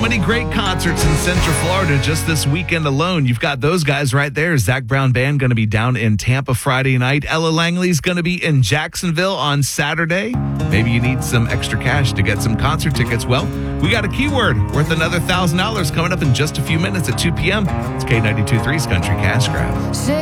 many great concerts in Central Florida just this weekend alone. You've got those guys right there. Zach Brown Band going to be down in Tampa Friday night. Ella Langley's going to be in Jacksonville on Saturday. Maybe you need some extra cash to get some concert tickets. Well, we got a keyword worth another $1,000 coming up in just a few minutes at 2 p.m. It's K92.3's Country Cash Grab.